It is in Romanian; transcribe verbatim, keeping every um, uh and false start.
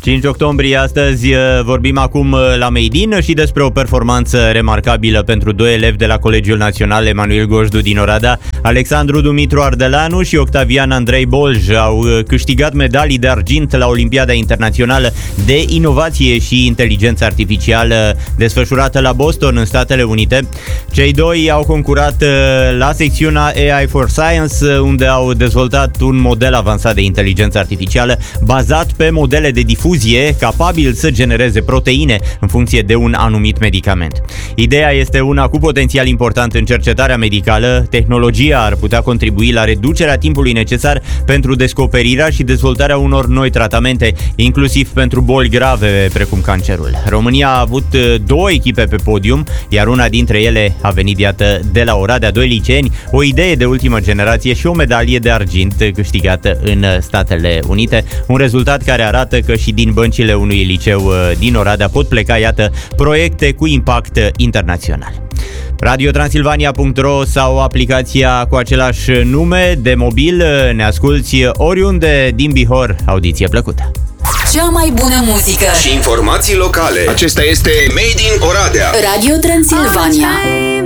cinci octombrie, astăzi vorbim acum la Made in și despre o performanță remarcabilă pentru doi elevi de la Colegiul Național Emanuel Gojdu din Oradea. Alexandru Dumitru Ardelanu și Octavian Andrei Bolj au câștigat medalii de argint la Olimpiada Internațională de Inovație și Inteligență Artificială desfășurată la Boston, în Statele Unite. Cei doi au concurat la secțiunea A I for Science, unde au dezvoltat un model avansat de inteligență artificială bazat pe modele de difuzie capabil să genereze proteine în funcție de un anumit medicament. Ideea este una cu potențial important în cercetarea medicală. Tehnologia ar putea contribui la reducerea timpului necesar pentru descoperirea și dezvoltarea unor noi tratamente, inclusiv pentru boli grave precum cancerul. România a avut două echipe pe podium, iar una dintre ele a venit, iată, de la Oradea, doi liceeni, o idee de ultimă generație și o medalie de argint câștigată în Statele Unite. Un rezultat care arată că și din băncile unui liceu din Oradea pot pleca, iată, proiecte cu impact internațional. radio transilvania punct ro sau aplicația cu același nume de mobil. Ne asculți oriunde din Bihor. Audiție plăcută! Cea mai bună muzică și informații locale. Acesta este Made in Oradea. Radio Transilvania.